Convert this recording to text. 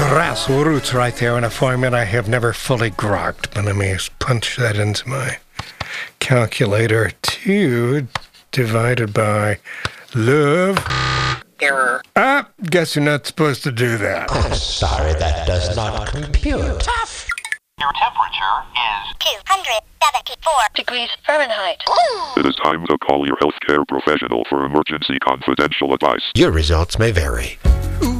grassroots right there in a formula I have never fully grokked. But let me punch that into my calculator. 2 divided by love. Error. Guess you're not supposed to do that. I'm sorry, that does not compute. Tough! Your temperature is 274 degrees Fahrenheit. It is time to call your healthcare professional for emergency confidential advice. Your results may vary. Ooh,